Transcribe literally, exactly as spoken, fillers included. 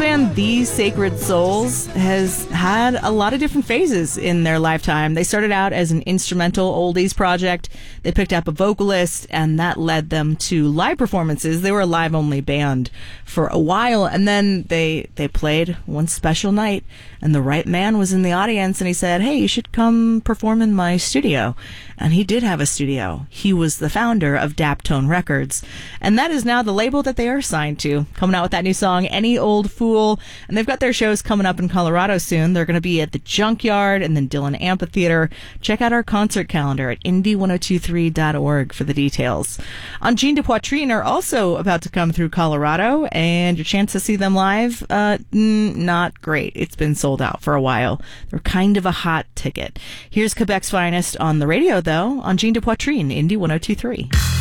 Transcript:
band, These Sacred Souls, has had a lot of different phases in their lifetime. They started out as an instrumental oldies project. They picked up a vocalist, and that led them to live performances. They were a live-only band for a while, and then they they played one special night, and the right man was in the audience, and he said, hey, you should come perform in my studio. And he did have a studio. He was the founder of Daptone Records, and that is now the label that they are signed to, coming out with that new song, Any Old Fool. And they've got their shows coming up in Colorado soon. They're going to be at the Junkyard and then Dillon Amphitheater. Check out our concert calendar at indie ten twenty-three dot org for the details. Angine de Poitrine are also about to come through Colorado, and your chance to see them live, uh, not great. It's been sold out for a while. They're kind of a hot ticket. Here's Quebec's finest on the radio, though. Angine de Poitrine, Indie ten twenty-three.